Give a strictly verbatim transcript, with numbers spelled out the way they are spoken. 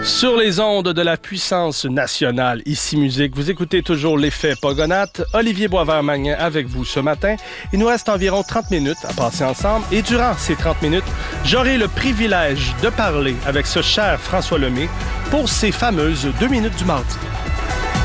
Sur les ondes de la puissance nationale, ici Musique, vous écoutez toujours l'effet Pogonates. Olivier Boisvert-Magnin avec vous ce matin. Il nous reste environ trente minutes à passer ensemble et durant ces trente minutes, j'aurai le privilège de parler avec ce cher François Lemay pour ces fameuses deux minutes du mardi.